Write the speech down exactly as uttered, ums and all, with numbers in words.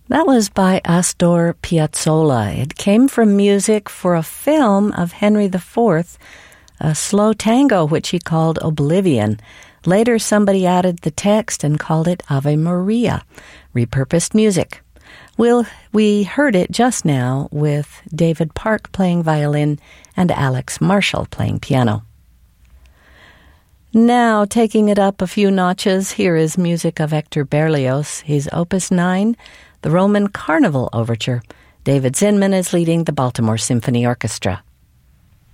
That was by Astor Piazzolla. It came from music for a film of Henry the Fourth, a slow tango which he called Oblivion. Later, somebody added the text and called it Ave Maria, repurposed music. We'll, we heard it just now with David Park playing violin and Alex Marshall playing piano. Now, taking it up a few notches, here is music of Hector Berlioz, his Opus nine, the Roman Carnival Overture. David Zinman is leading the Baltimore Symphony Orchestra.